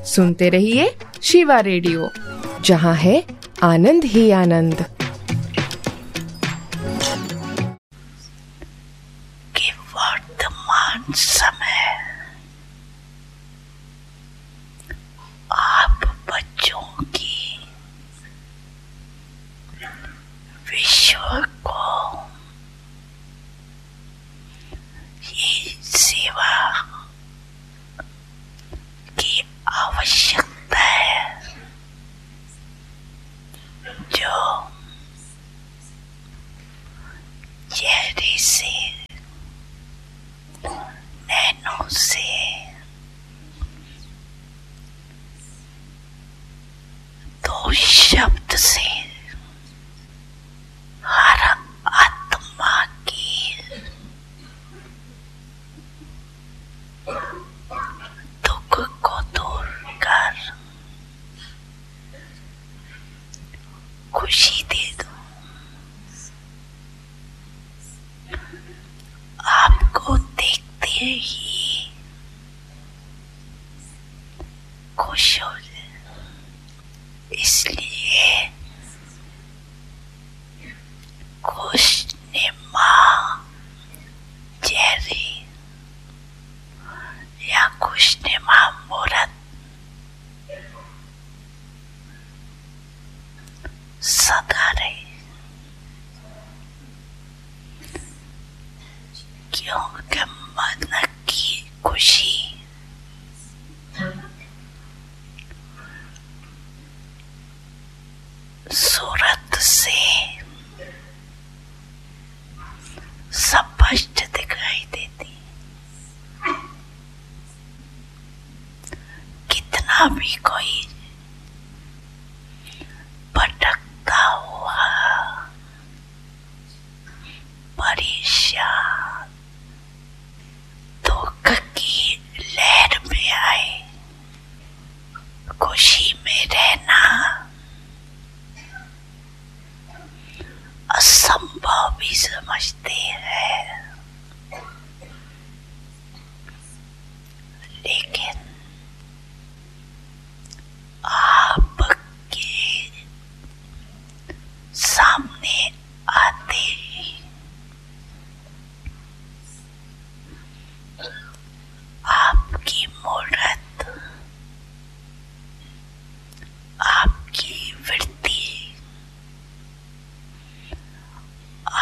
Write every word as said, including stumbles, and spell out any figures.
सुनते रहिए शिवा रेडियो, जहाँ है आनंद ही आनंद। कि वर्तमान समय आप बच्चों की विश्व को ये सेवा की आवश्यकता है, जो चेहरे से, नैनों से, दो शब्द से हर आत्मा की दुख को दूर कर खुशी दे दो। आपको देखते ही खुश हो जाए, इसलिए खुशनुमा चेहरे या खुशनुमा मूरत सदा रहे, क्योंकि मन की खुशी सूरत से स्पष्ट दिखाई देती। कितना भी कोई